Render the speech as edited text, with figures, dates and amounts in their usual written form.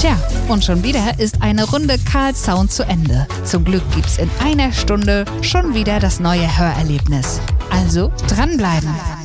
Tja, und schon wieder ist eine Runde Karl Sound zu Ende. Zum Glück gibt's in einer Stunde schon wieder das neue Hörerlebnis. Also dranbleiben!